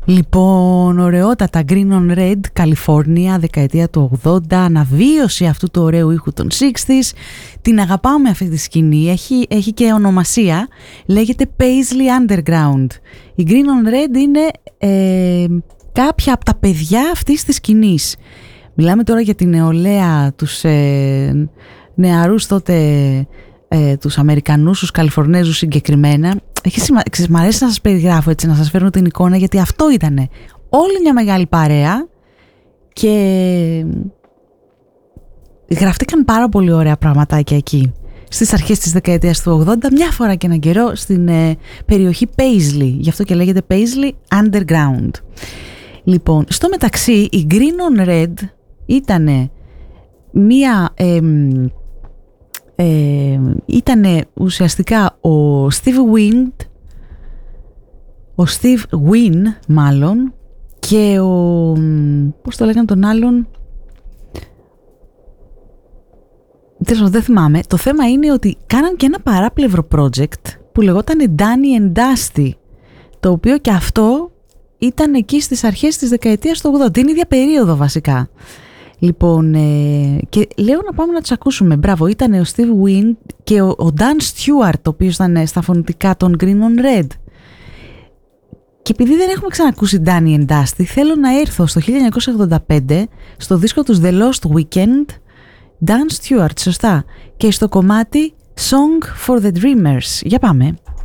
Λοιπόν, ωραιότατα, Green on Red, Καλιφόρνια, δεκαετία του 80, αναβίωση αυτού του ωραίου ήχου των 60's. Την αγαπάμε αυτή τη σκηνή, έχει και ονομασία, λέγεται Paisley Underground. Η Green on Red είναι κάποια από τα παιδιά αυτής της σκηνής. Μιλάμε τώρα για την νεολαία, τους νεαρούς τότε, τους Αμερικανούς, τους Καλιφορνέζους συγκεκριμένα. Μ' αρέσει να σας περιγράφω έτσι, να σας φέρνω την εικόνα, γιατί αυτό ήτανε όλη μια μεγάλη παρέα και γραφτήκαν πάρα πολύ ωραία πραγματάκια εκεί στις αρχές της δεκαετίας του 80, μια φορά και έναν καιρό στην περιοχή Paisley, γι' αυτό και λέγεται Paisley Underground. Λοιπόν, στο μεταξύ η Green on Red ήτανε μια... ήτανε ουσιαστικά ο Steve Wynn μάλλον και πώς το λέγανε τον άλλον, δεν θυμάμαι. Το θέμα είναι ότι κάναν και ένα παράπλευρο project που λεγόταν Danny and Dusty, το οποίο και αυτό ήταν εκεί στις αρχές της δεκαετίας του 80, την ίδια περίοδο βασικά. Λοιπόν, και λέω να πάμε να τους ακούσουμε. Μπράβο, ήταν ο Steve Wynn και ο Dan Stewart, ο οποίος ήταν στα φωνητικά των Green on Red. Και επειδή δεν έχουμε ξανακούσει Danny and Dusty, θέλω να έρθω στο 1985 στο δίσκο τους The Lost Weekend, Dan Stewart, σωστά, και στο κομμάτι Song for the Dreamers. Για πάμε.